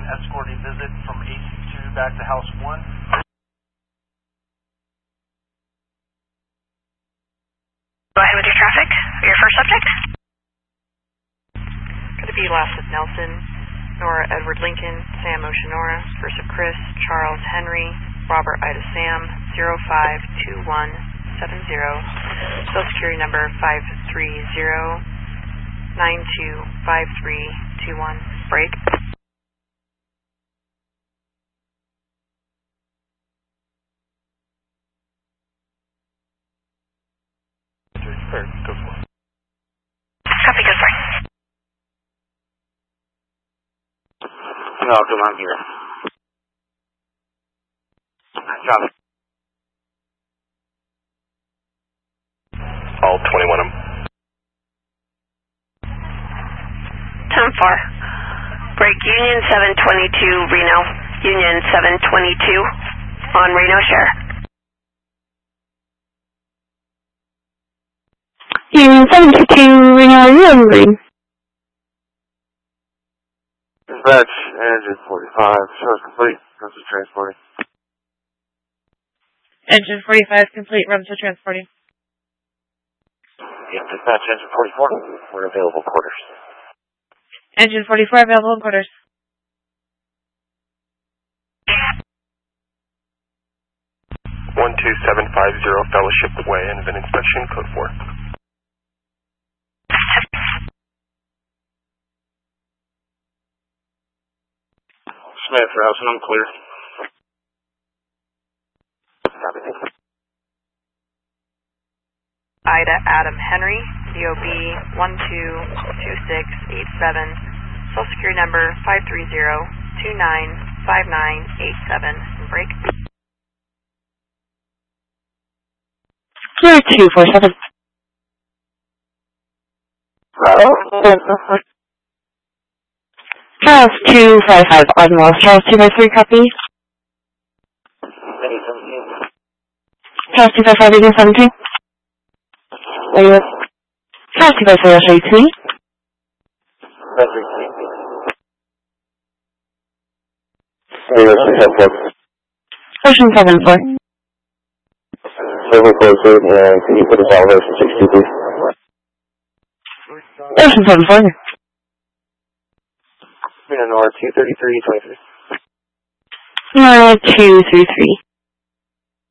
escorting visit from AC2 back to House 1. Go ahead with your traffic. Your first subject. Going to be last of Nelson, Nora Edward Lincoln, Sam Oceanora, first of Chris, Charles Henry, Robert Ida Sam, 052170, Social Security number 530925321. Break. Go for it. Copy, go for it. No, come on here. Copy. All 21 of them. 10-4. Break Union 722 Reno. Union 722 on Reno Share. Union 722 Reno, you're on green. Dispatch, engine 45, show is complete, runs to transporting. Engine 45 complete, runs to transporting. Yeah, dispatch, engine 44, we're available quarters. Engine 44 available in quarters. One 2750 Fellowship Way, end of an inspection, code 4. Smith, Rouse, and I'm clear. Ida Adam Henry, DOB 122687, Social Security number 530295987, and break. Clear 247. Charles 255, Admiral. Charles 253, copy. Charles 255, Union 17. Charles 254, I'll show you to me. Ocean 74. Server closer, can you put us all Ocean 60, please? Ocean 74. Nora 23323. Nora 233.